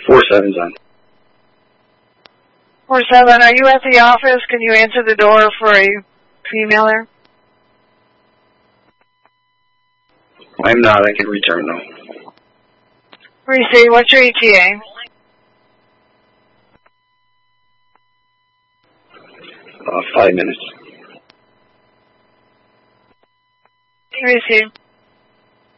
47's on. 47, are you at the office? Can you answer the door for a female there? I'm not. I can return though. Receive. What's your ETA? 5 minutes. Receive.